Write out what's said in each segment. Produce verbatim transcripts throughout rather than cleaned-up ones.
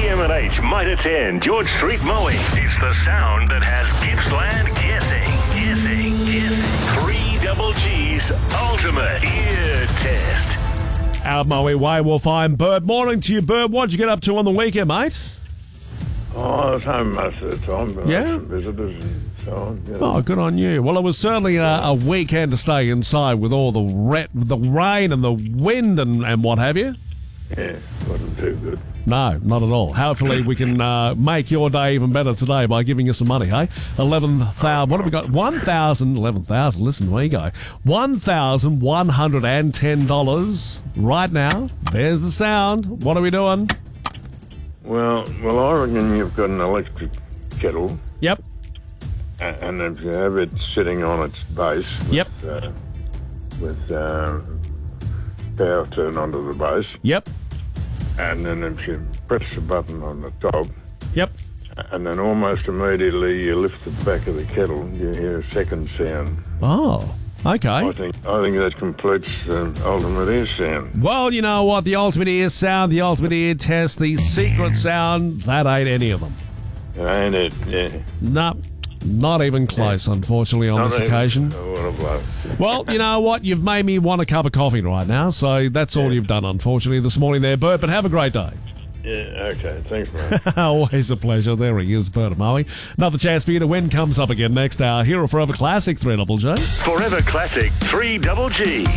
M and H might attend George Street mowing. It's the sound that has Gippsland guessing, guessing, guessing. Three Double G's ultimate ear test. Out Maui Way, we'll find Bert. Morning to you, Bert. What'd you get up to on the weekend, mate? Oh, I was home most of the time. But Yeah? some visitors and so on. You know. Oh, good on you. Well, it was certainly a, a weekend to stay inside with all the ret- the rain and the wind and, and what have you. Yeah, wasn't too good. No, not at all. Hopefully we can uh, make your day even better today by giving you some money, hey? eleven thousand, what have we got? one thousand, eleven thousand, listen, where you go. one thousand one hundred ten dollars right now. There's the sound. What are we doing? Well, well, I reckon you've got an electric kettle, Yep, a- and if you have it sitting on its base, with, Yep. uh, with uh, power turned onto the base, yep, and then if you press the button on the top, yep. and then almost immediately you lift the back of the kettle, you hear a second sound. Oh, okay. I think I think that completes the ultimate ear sound. Well, you know what? The ultimate ear sound, the ultimate ear test, the secret sound, that ain't any of them. Ain't it? Yeah. No, not even close, unfortunately, on Not this even- occasion. Oh, what a blow. Well, you know what? You've made me want a cup of coffee right now, so that's all you've done, unfortunately, this morning there, Bert. But have a great day. Yeah, okay. Thanks, mate. Always a pleasure. There he is, Bert Maui. Another chance for you to win comes up again next hour. Here are Forever Classic, three Double J. Forever Classic three Double G.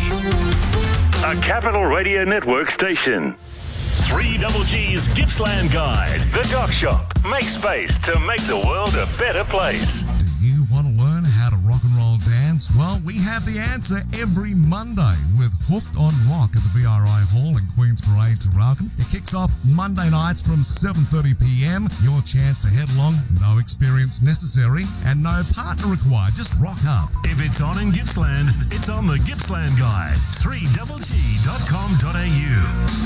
A Capital Radio Network station. three Double G's Gippsland Guide. The Dock Shop. Make space to make the world a better place. Do you want to learn how to rock and roll dance? Well, we have the answer every Monday with Hooked on Rock at the V R I Hall in Queen's Parade, Traralgon. It kicks off Monday nights from seven thirty p m. Your chance to head along, no experience necessary and no partner required. Just rock up. If it's on in Gippsland, it's on the Gippsland Guide. three double G dot com dot a u.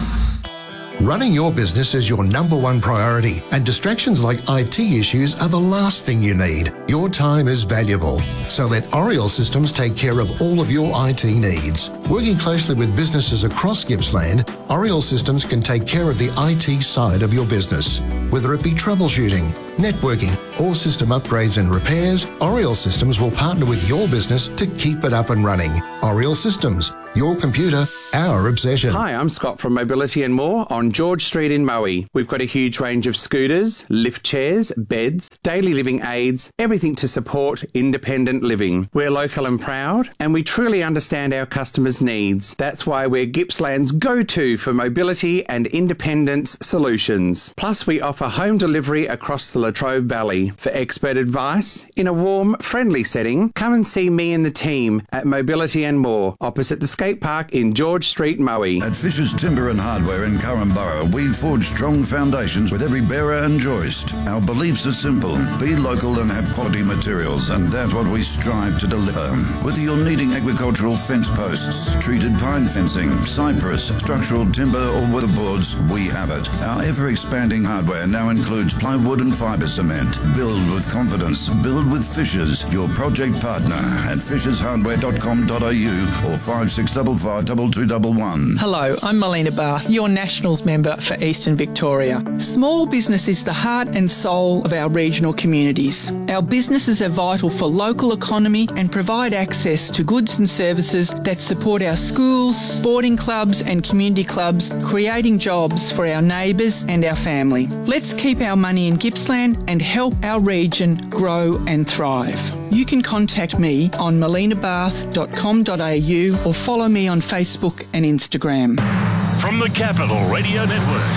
Running your business is your number one priority, and distractions like I T issues are the last thing you need. Your time is valuable, so let Oriel Systems take care of all of your I T needs. Working closely with businesses across Gippsland, Oriel Systems can take care of the I T side of your business. Whether it be troubleshooting, networking, or system upgrades and repairs, Oriel Systems will partner with your business to keep it up and running. Oriel Systems, your computer, our obsession. Hi, I'm Scott from Mobility and More on George Street in Maui. We've got a huge range of scooters, lift chairs, beds, daily living aids, everything to support independent living. We're local and proud, and we truly understand our customers' needs. That's why we're Gippsland's go-to for mobility and independence solutions. Plus, we offer home delivery across the Latrobe Valley. For expert advice, in a warm, friendly setting, come and see me and the team at Mobility and More, opposite the skate park in George Street, Maui. At Fisher's Timber and Hardware in Currumborough, we forge strong foundations with every bearer and joist. Our beliefs are simple. Be local and have quality materials, and that's what we strive to deliver. Whether you're needing agricultural fence posts, treated pine fencing, cypress, structural timber, or weatherboards, we have it. Our ever-expanding hardware now includes plywood and fibre cement. Build with confidence. Build with Fishers, your project partner at fishers hardware dot com dot a u or five six five five two two one one. Hello, I'm Melina Bath, your Nationals member for Eastern Victoria. Small business is the heart and soul of our regional communities. Our businesses are vital for local economy and provide access to goods and services that support our schools, sporting clubs and community clubs, creating jobs for our neighbours and our family. Let's keep our money in Gippsland and help our region grow and thrive. You can contact me on melina bath dot com dot a u or follow me on Facebook and Instagram. From the Capital Radio Network,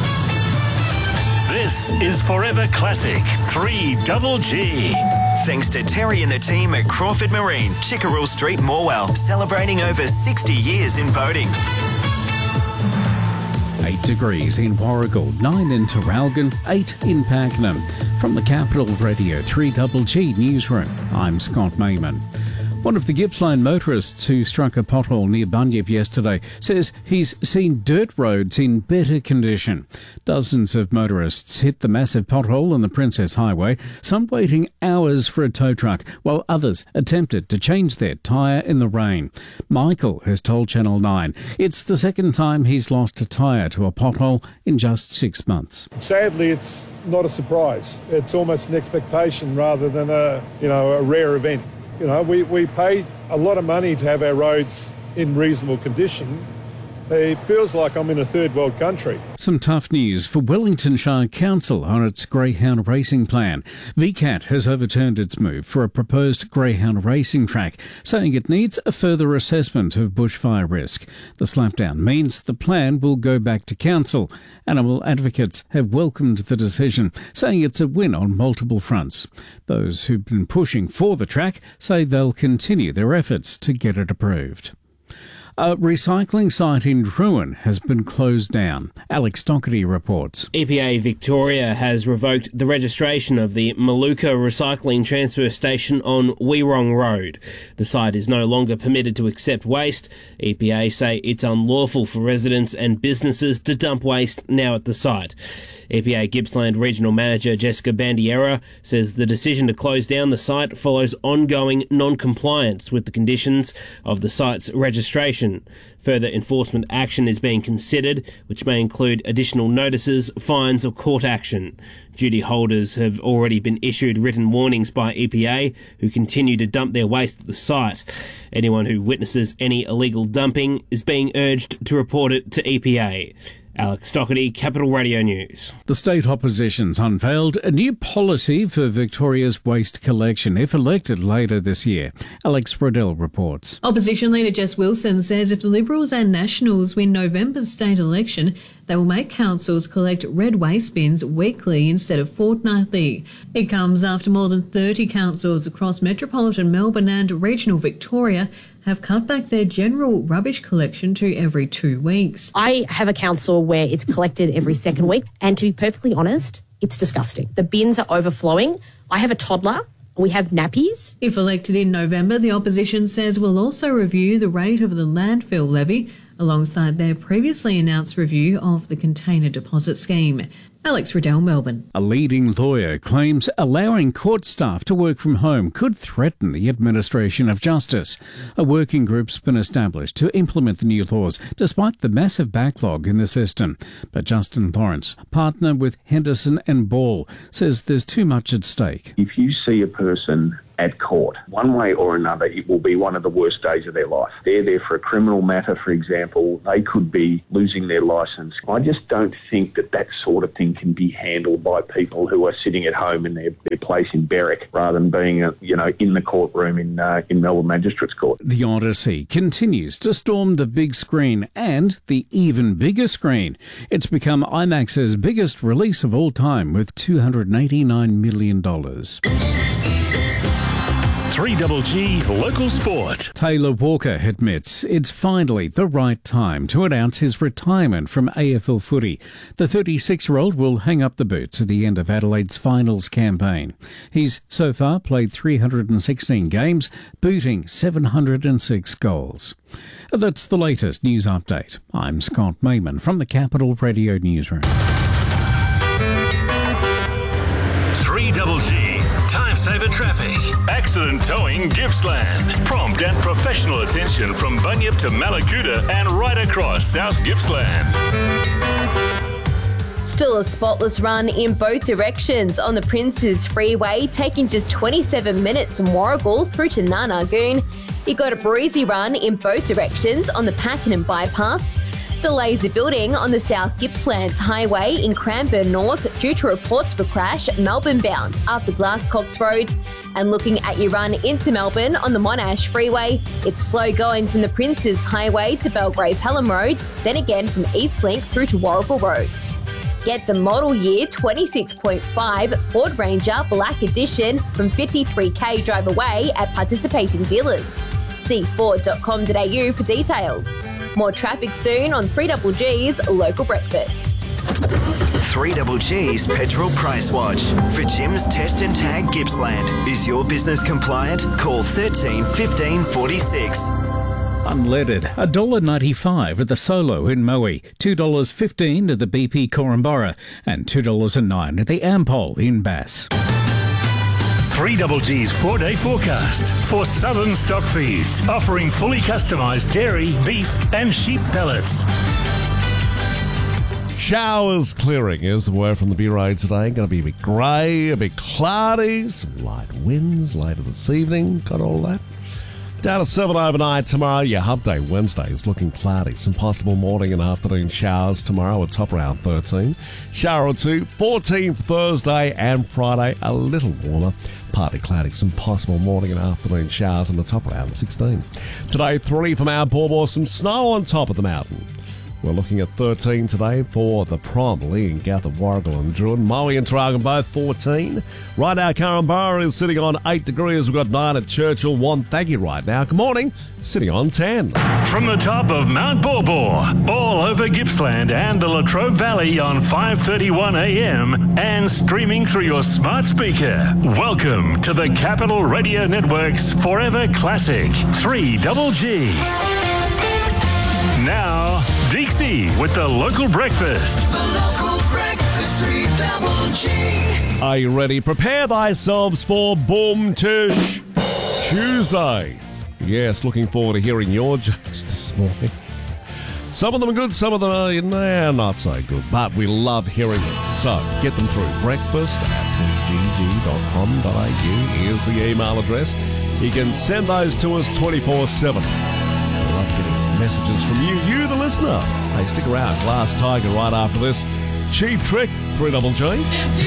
this is Forever Classic three Double G. Thanks to Terry and the team at Crawford Marine, Chickerell Street, Morwell, celebrating over sixty years in boating. eight degrees in Warragul, nine in Traralgon, eight in Pakenham. From the Capital Radio three Double G Newsroom, I'm Scott Mayman. One of the Gippsland motorists who struck a pothole near Bunyip yesterday says he's seen dirt roads in better condition. Dozens of motorists hit the massive pothole on the Princess Highway, some waiting hours for a tow truck, while others attempted to change their tyre in the rain. Michael has told Channel nine it's the second time he's lost a tyre to a pothole in just six months. Sadly, it's not a surprise. It's almost an expectation rather than a, you know, a rare event. You know, we, we pay a lot of money to have our roads in reasonable condition. It feels like I'm in a third world country. Some tough news for Wellington Shire Council on its greyhound racing plan. V CAT has overturned its move for a proposed greyhound racing track, saying it needs a further assessment of bushfire risk. The slapdown means the plan will go back to council. Animal advocates have welcomed the decision, saying it's a win on multiple fronts. Those who've been pushing for the track say they'll continue their efforts to get it approved. A recycling site in Drouin has been closed down. Alex Doherty reports. E P A Victoria has revoked the registration of the Maluka Recycling Transfer Station on Weerong Road. The site is no longer permitted to accept waste. E P A say it's unlawful for residents and businesses to dump waste now at the site. E P A Gippsland Regional Manager Jessica Bandiera says the decision to close down the site follows ongoing non-compliance with the conditions of the site's registration. Further enforcement action is being considered, which may include additional notices, fines or court action. Duty holders have already been issued written warnings by E P A who continue to dump their waste at the site. Anyone who witnesses any illegal dumping is being urged to report it to E P A. Alex Doherty, Capital Radio News. The state opposition's unveiled a new policy for Victoria's waste collection if elected later this year. Alex Riddell reports. Opposition leader Jess Wilson says if the Liberals and Nationals win November's state election, they will make councils collect red waste bins weekly instead of fortnightly. It comes after more than thirty councils across metropolitan Melbourne and regional Victoria have cut back their general rubbish collection to every two weeks. I have a council where it's collected every second week, and to be perfectly honest, it's disgusting. The bins are overflowing. I have a toddler. We have nappies. If elected in November, the opposition says will also review the rate of the landfill levy alongside their previously announced review of the container deposit scheme. Alex Riddell, Melbourne. A leading lawyer claims allowing court staff to work from home could threaten the administration of justice. A working group's been established to implement the new laws, despite the massive backlog in the system. But Justin Lawrence, partner with Henderson and Ball, says there's too much at stake. If you see a person at court, one way or another, it will be one of the worst days of their life. They're there for a criminal matter, for example. They could be losing their licence. I just don't think that that sort of thing can be handled by people who are sitting at home in their, their place in Berwick rather than being, a, you know, in the courtroom in uh, in Melbourne Magistrates Court. The Odyssey continues to storm the big screen and the even bigger screen. It's become IMAX's biggest release of all time with two hundred eighty-nine million dollars. three G G Local Sport. Taylor Walker admits it's finally the right time to announce his retirement from A F L footy. The thirty-six-year-old will hang up the boots at the end of Adelaide's finals campaign. He's so far played three hundred sixteen games, booting seven hundred six goals. That's the latest news update. I'm Scott Mayman from the Capital Radio Newsroom. three G G Time Saver Traffic. Accident Towing Gippsland. Prompt and professional attention from Bunyip to Malakuta and right across South Gippsland. Still a spotless run in both directions on the Princes Freeway, taking just twenty-seven minutes from Warragul through to Narnagoon. You got a breezy run in both directions on the Pakenham Bypass. Delays are building on the South Gippsland Highway in Cranbourne North due to reports of a crash Melbourne bound after Glasscox Road. And looking at your run into Melbourne on the Monash Freeway, it's slow going from the Princes Highway to Belgrave Pelham Road, then again from Eastlink through to Warragul Road. Get the model year twenty-six point five Ford Ranger Black Edition from fifty-three K drive away at participating dealers. See ford dot com dot a u for details. More traffic soon on three G G's Local Breakfast. three Double G's Petrol Price Watch. For Jim's Test and Tag Gippsland. Is your business compliant? Call thirteen fifteen forty-six. Unleaded, one dollar ninety-five at the Solo in Moe, two dollars fifteen at the B P Corumburra, and two dollars nine at the Ampol in Bass. three Double G's four-day forecast for Southern Stock Feeds, offering fully customised dairy, beef and sheep pellets. Showers clearing is the word from the Bureau today. Going to be a bit grey, a bit cloudy, some light winds later this evening. Got all that. Down to seven overnight tomorrow. Yeah, Hub Day Wednesday is looking cloudy. Some possible morning and afternoon showers tomorrow at top around thirteen. Shower or two. fourteen Thursday and Friday, a little warmer. Partly cloudy. Some possible morning and afternoon showers in the top around sixteen. Today, three for Mount Borbor. Some snow on top of the mountain. We're looking at thirteen today for the Prom, Lee and Gath, Warrigal and Druin. Moe and Traralgon both fourteen. Right now, Corumburra is sitting on eight degrees. We've got nine at Churchill, Wonthaggi right now. Good morning, sitting on ten. From the top of Mount Borbor, all over Gippsland and the Latrobe Valley on five thirty-one a m and streaming through your smart speaker. Welcome to the Capital Radio Network's Forever Classic, three Double G. Now, Dixie with the local breakfast. The local breakfast, three Double G. Are you ready? Prepare thyselves for Boom Tish Tuesday. Yes, looking forward to hearing your jokes this morning. Some of them are good, some of them are nah, not so good, but we love hearing them. So, get them through. Breakfast at g g dot com dot a u. Here's the email address. You can send those to us twenty-four seven. We love getting messages from you, you the listener. Hey, stick around. Glass Tiger right after this. Cheap Trick, three Double G.